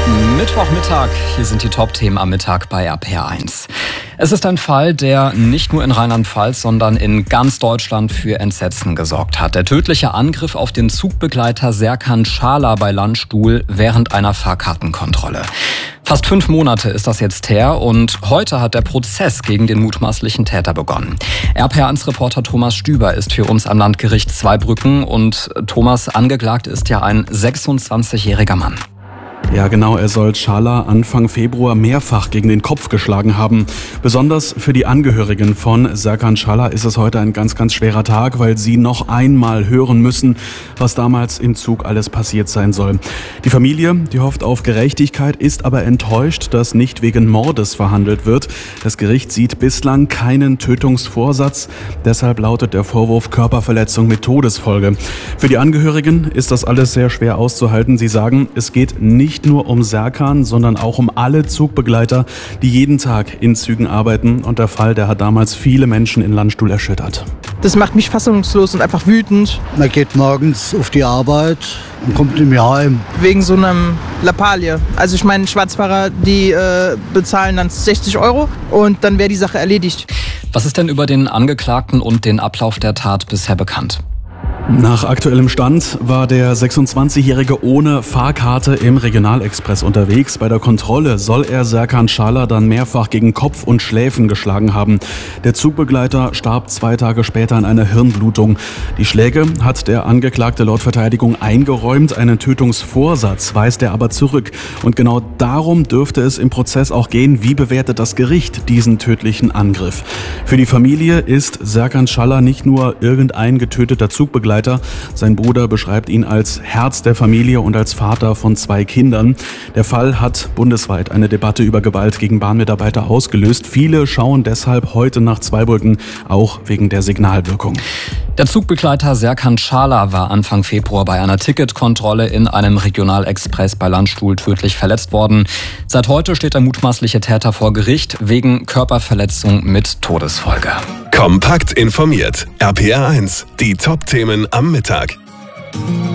Mittwochmittag, hier sind die Top-Themen am Mittag bei RPR1. Es ist ein Fall, der nicht nur in Rheinland-Pfalz, sondern in ganz Deutschland für Entsetzen gesorgt hat. Der tödliche Angriff auf den Zugbegleiter Serkan Çağlar bei Landstuhl während einer Fahrkartenkontrolle. Fast 5 Monate ist das jetzt her und heute hat der Prozess gegen den mutmaßlichen Täter begonnen. RPR1-Reporter Thomas Stüber ist für uns am Landgericht Zweibrücken und Thomas, angeklagt ist ja ein 26-jähriger Mann. Ja genau, er soll Çağlar Anfang Februar mehrfach gegen den Kopf geschlagen haben. Besonders für die Angehörigen von Serkan Çağlar ist es heute ein ganz, ganz schwerer Tag, weil sie noch einmal hören müssen, was damals im Zug alles passiert sein soll. Die Familie, die hofft auf Gerechtigkeit, ist aber enttäuscht, dass nicht wegen Mordes verhandelt wird. Das Gericht sieht bislang keinen Tötungsvorsatz. Deshalb lautet der Vorwurf Körperverletzung mit Todesfolge. Für die Angehörigen ist das alles sehr schwer auszuhalten. Sie sagen, es geht nicht nur um Serkan, sondern auch um alle Zugbegleiter, die jeden Tag in Zügen arbeiten. Und der Fall, der hat damals viele Menschen in Landstuhl erschüttert. Das macht mich fassungslos und einfach wütend. Man geht morgens auf die Arbeit und kommt nicht mehr heim. Wegen so einem Lappalie. Also ich meine, Schwarzfahrer, die bezahlen dann 60 € und dann wäre die Sache erledigt. Was ist denn über den Angeklagten und den Ablauf der Tat bisher bekannt? Nach aktuellem Stand war der 26-Jährige ohne Fahrkarte im Regionalexpress unterwegs. Bei der Kontrolle soll er Serkan Çağlar dann mehrfach gegen Kopf und Schläfen geschlagen haben. Der Zugbegleiter starb 2 Tage später an einer Hirnblutung. Die Schläge hat der Angeklagte laut Verteidigung eingeräumt. Einen Tötungsvorsatz weist er aber zurück. Und genau darum dürfte es im Prozess auch gehen. Wie bewertet das Gericht diesen tödlichen Angriff? Für die Familie ist Serkan Çağlar nicht nur irgendein getöteter Zugbegleiter. Sein Bruder beschreibt ihn als Herz der Familie und als Vater von 2 Kindern. Der Fall hat bundesweit eine Debatte über Gewalt gegen Bahnmitarbeiter ausgelöst. Viele schauen deshalb heute nach Zweibrücken, auch wegen der Signalwirkung. Der Zugbegleiter Serkan Çağlar war Anfang Februar bei einer Ticketkontrolle in einem Regionalexpress bei Landstuhl tödlich verletzt worden. Seit heute steht der mutmaßliche Täter vor Gericht wegen Körperverletzung mit Todesfolge. Kompakt informiert. RPR1. Die Top-Themen am Mittag.